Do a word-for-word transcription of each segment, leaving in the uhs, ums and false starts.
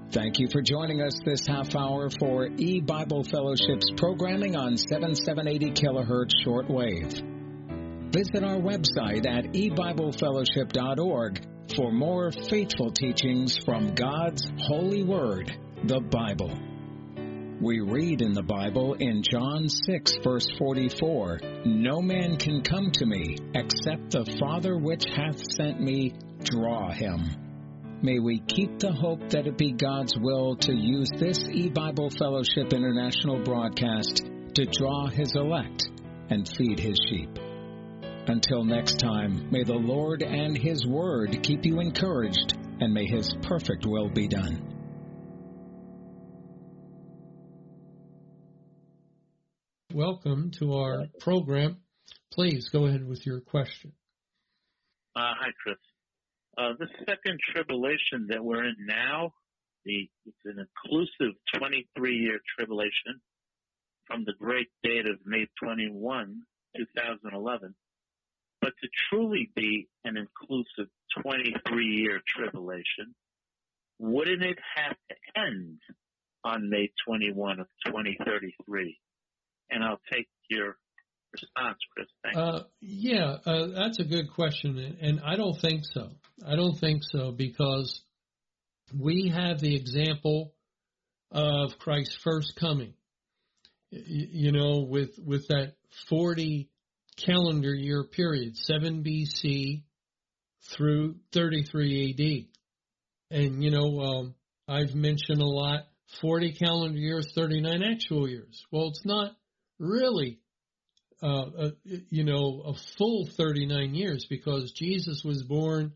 Thank you for joining us this half hour for E-Bible Fellowship's programming on seventy-seven eighty kilohertz shortwave. Visit our website at e bible fellowship dot org for more faithful teachings from God's holy word, the Bible. We read in the Bible in John six, verse forty-four, "No man can come to me except the Father which hath sent me draw him." May we keep the hope that it be God's will to use this E-Bible Fellowship International broadcast to draw His elect and feed His sheep. Until next time, may the Lord and His Word keep you encouraged, and may His perfect will be done. Welcome to our program. Please go ahead with your question. Uh, hi, Chris. Uh, the second tribulation that we're in now, the, it's an inclusive twenty-three year tribulation from the great date of May twenty-first, twenty eleven. But to truly be an inclusive twenty-three year tribulation, wouldn't it have to end on May twenty-first of twenty thirty-three? And I'll take your response, Chris. Thank you. Uh, yeah, uh, that's a good question, and I don't think so. I don't think so because we have the example of Christ's first coming. You, you know, with with that forty calendar year period, seven B C through thirty-three A D. And, you know, um, I've mentioned a lot, forty calendar years, thirty-nine actual years. Well, it's not really Uh, uh, you know, a full thirty-nine years because Jesus was born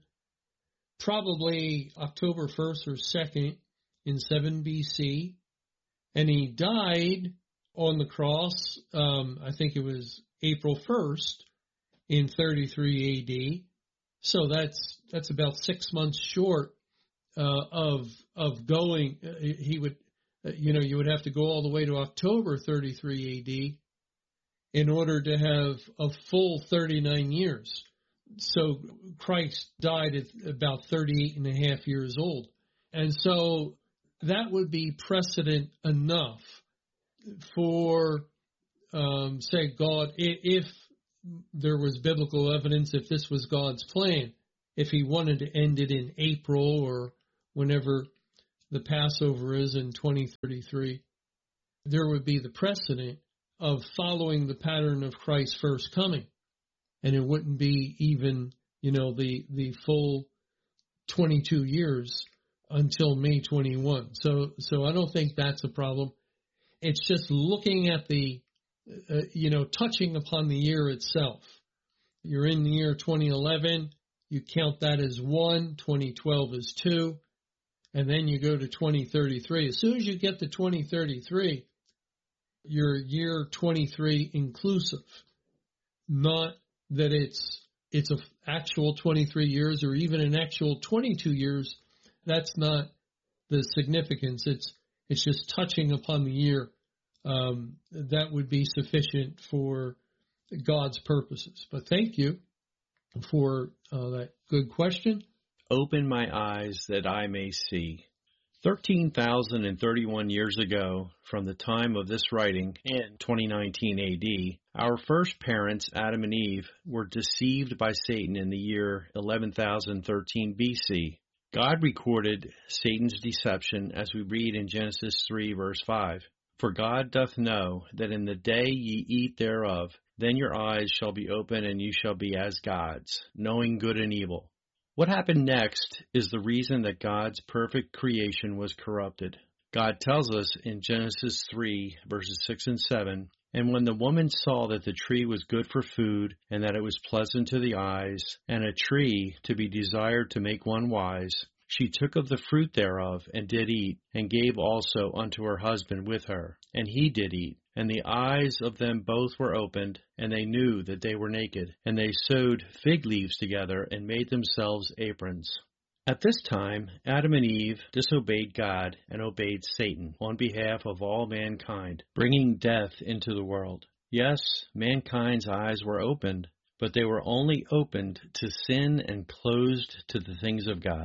probably October first or second in seven B C, and he died on the cross, um, I think it was April first in thirty-three A D. So that's that's about six months short uh, of of going. Uh, he would, uh, you know, you would have to go all the way to October thirty-three A D in order to have a full thirty-nine years. So Christ died at about thirty-eight and a half years old. And so that would be precedent enough for, um, say, God, if there was biblical evidence, if this was God's plan, if he wanted to end it in April or whenever the Passover is in twenty thirty-three, there would be the precedent of following the pattern of Christ's first coming. And it wouldn't be even, you know, the, the full twenty-two years until May twenty-first. So, so I don't think that's a problem. It's just looking at the, uh, you know, touching upon the year itself. You're in the year twenty eleven, you count that as one, twenty twelve is two, and then you go to twenty thirty-three. As soon as you get to twenty thirty-three, your year twenty-three inclusive, not that it's it's a actual twenty-three years or even an actual twenty-two years. That's not the significance. It's it's just touching upon the year. Um, that would be sufficient for God's purposes. But thank you for uh, that good question. Open my eyes that I may see. thirteen thousand thirty-one years ago, from the time of this writing in twenty nineteen A D, our first parents, Adam and Eve, were deceived by Satan in the year eleven thousand thirteen B C. God recorded Satan's deception as we read in Genesis three, verse five. For God doth know that in the day ye eat thereof, then your eyes shall be open, and you shall be as gods, knowing good and evil. What happened next is the reason that God's perfect creation was corrupted. God tells us in Genesis three, verses six and seven, "And when the woman saw that the tree was good for food, and that it was pleasant to the eyes, and a tree to be desired to make one wise, she took of the fruit thereof, and did eat, and gave also unto her husband with her. And he did eat. And the eyes of them both were opened, and they knew that they were naked. And they sewed fig leaves together, and made themselves aprons." At this time, Adam and Eve disobeyed God and obeyed Satan on behalf of all mankind, bringing death into the world. Yes, mankind's eyes were opened, but they were only opened to sin and closed to the things of God.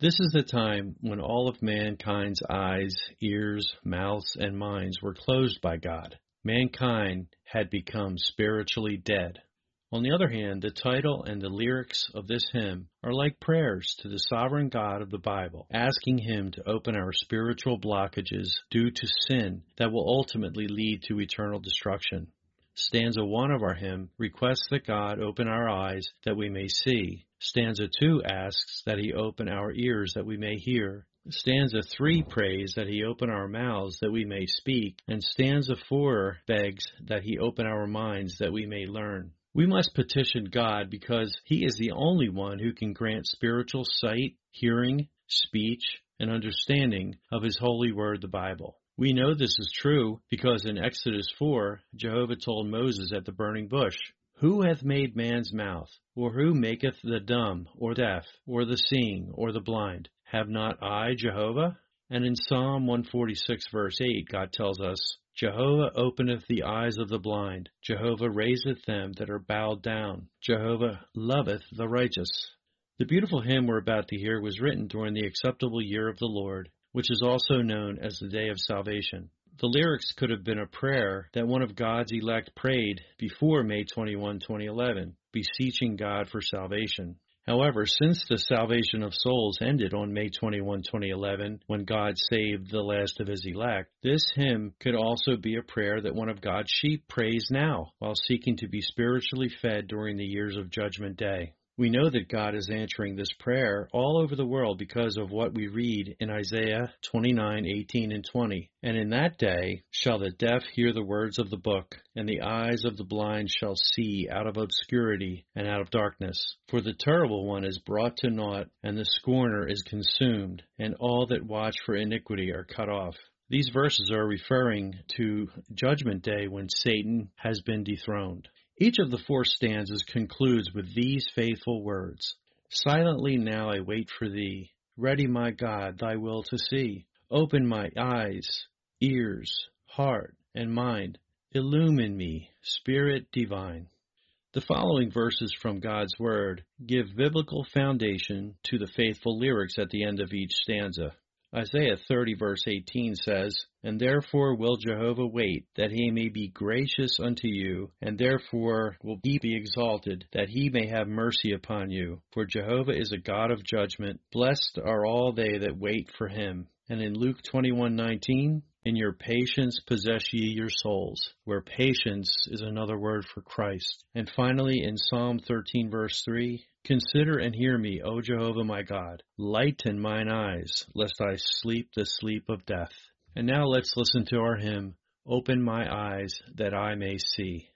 This is the time when all of mankind's eyes, ears, mouths, and minds were closed by God. Mankind had become spiritually dead. On the other hand, the title and the lyrics of this hymn are like prayers to the sovereign God of the Bible, asking Him to open our spiritual blockages due to sin that will ultimately lead to eternal destruction. Stanza one of our hymn requests that God open our eyes that we may see. Stanza two asks that He open our ears that we may hear. Stanza three prays that He open our mouths that we may speak. And stanza four begs that He open our minds that we may learn. We must petition God because He is the only one who can grant spiritual sight, hearing, speech, and understanding of His holy word, the Bible. We know this is true because in Exodus four, Jehovah told Moses at the burning bush, "Who hath made man's mouth? Or who maketh the dumb, or deaf, or the seeing, or the blind? Have not I, Jehovah?" And in Psalm one forty-six, verse eight, God tells us, "Jehovah openeth the eyes of the blind. Jehovah raiseth them that are bowed down. Jehovah loveth the righteous." The beautiful hymn we're about to hear was written during the acceptable year of the Lord, which is also known as the Day of Salvation. The lyrics could have been a prayer that one of God's elect prayed before May twenty-first, twenty eleven, beseeching God for salvation. However, since the salvation of souls ended on May twenty-first, twenty eleven, when God saved the last of His elect, this hymn could also be a prayer that one of God's sheep prays now while seeking to be spiritually fed during the years of Judgment Day. We know that God is answering this prayer all over the world because of what we read in Isaiah twenty-nine, eighteen, and twenty. "And in that day shall the deaf hear the words of the book, and the eyes of the blind shall see out of obscurity and out of darkness. For the terrible one is brought to naught, and the scorner is consumed, and all that watch for iniquity are cut off." These verses are referring to Judgment Day when Satan has been dethroned. Each of the four stanzas concludes with these faithful words. "Silently now I wait for Thee, ready, my God, Thy will to see. Open my eyes, ears, heart, and mind. Illumine me, Spirit divine." The following verses from God's Word give biblical foundation to the faithful lyrics at the end of each stanza. Isaiah thirty, verse eighteen says, "And therefore will Jehovah wait, that He may be gracious unto you, and therefore will He be exalted, that He may have mercy upon you. For Jehovah is a God of judgment. Blessed are all they that wait for Him." And in Luke twenty-one, nineteen, "In your patience possess ye your souls," where patience is another word for Christ. And finally in Psalm thirteen, verse three, "Consider and hear me, O Jehovah my God. Lighten mine eyes, lest I sleep the sleep of death." And now let's listen to our hymn, "Open My Eyes That I May See."